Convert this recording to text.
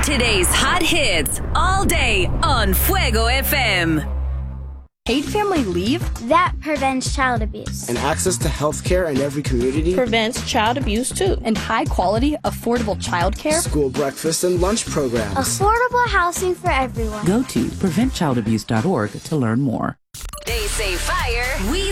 Today's hot hits all day on Fuego FM. Paid family leave? That prevents child abuse. And access to health care in every community prevents child abuse too. And high quality, affordable childcare? School breakfast and lunch programs. Affordable housing for everyone. Go to preventchildabuse.org to learn more. They say fire, we